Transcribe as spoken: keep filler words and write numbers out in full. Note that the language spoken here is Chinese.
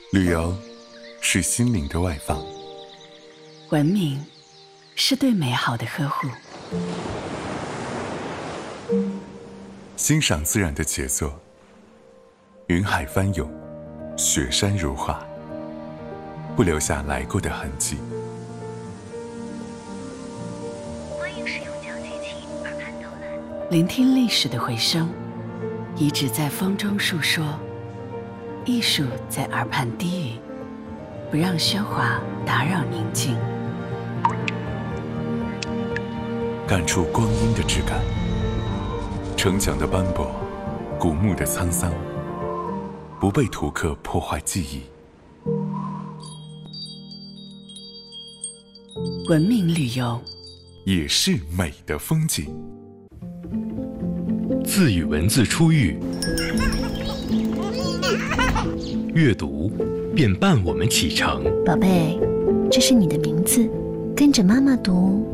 旅游是心灵的外放， 文明是对美好的呵护。 欣赏自然的杰作，云海翻涌，雪山如画，不留下来过的痕迹。 欢迎使用讲机器耳畔导览， 聆听历史的回声，遗址在风中述说，艺术在耳畔低语，不让喧哗打扰宁静。 感触光阴的质感，城墙的斑驳，古墓的沧桑，不被图刻破坏记忆。 文明旅游也是美的风景。 字与文字初遇，阅读便伴我们启程。 宝贝，这是你的名字，跟着妈妈读。